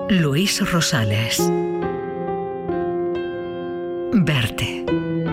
Luis Rosales. Verte.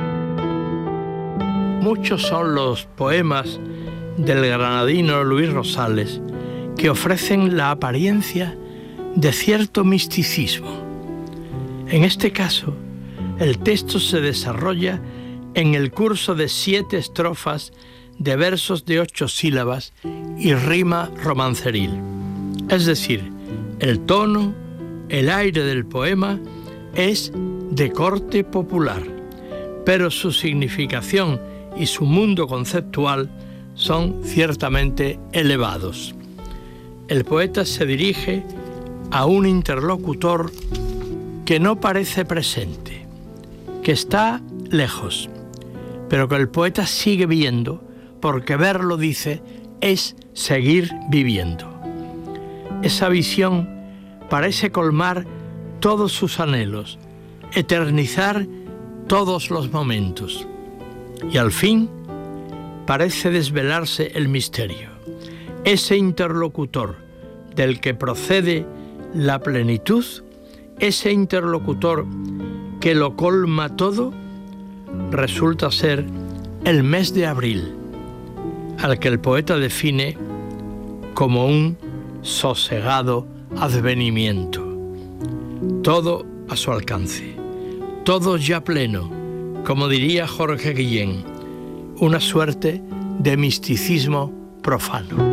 Muchos son los poemas del granadino Luis Rosales que ofrecen la apariencia de cierto misticismo. En este caso, el texto se desarrolla en el curso de 7 estrofas de versos de 8 sílabas y rima romanceril. Es decir, el tono, el aire del poema es de corte popular, pero su significación y su mundo conceptual son ciertamente elevados. El poeta se dirige a un interlocutor que no parece presente, que está lejos, pero que el poeta sigue viendo, porque verlo, dice, es seguir viviendo. Esa visión parece colmar todos sus anhelos, eternizar todos los momentos. Y al fin parece desvelarse el misterio. Ese interlocutor del que procede la plenitud, ese interlocutor que lo colma todo, resulta ser el mes de abril, al que el poeta define como un sosegado advenimiento. Todo a su alcance, todo ya pleno, como diría Jorge Guillén, una suerte de misticismo profano.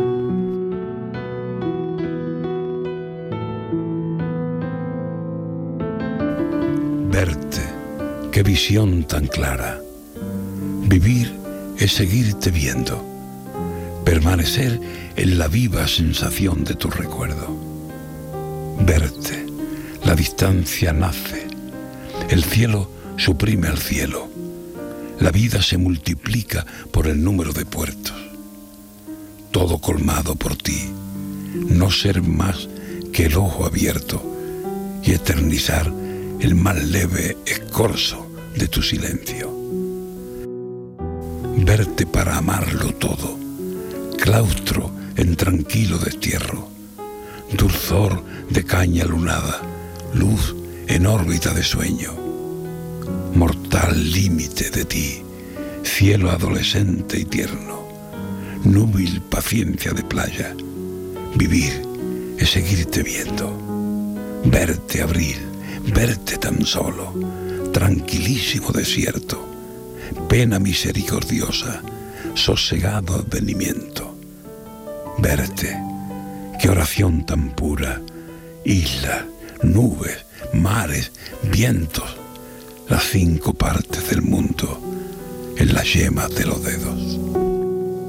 Verte, qué visión tan clara. Vivir es seguirte viendo, permanecer en la viva sensación de tu recuerdo. Verte, la distancia nace, el cielo suprime al cielo, la vida se multiplica por el número de puertos. Todo colmado por ti, no ser más que el ojo abierto y eternizar el más leve escorzo de tu silencio. Verte para amarlo todo, claustro en tranquilo destierro, dulzor de caña lunada, luz en órbita de sueño, mortal límite de ti, cielo adolescente y tierno, núbil paciencia de playa. Vivir es seguirte viendo, verte abril, verte tan solo, tranquilísimo desierto, pena misericordiosa, sosegado advenimiento. Verte, qué oración tan pura, islas, nubes, mares, vientos, las 5 partes del mundo en las yemas de los dedos.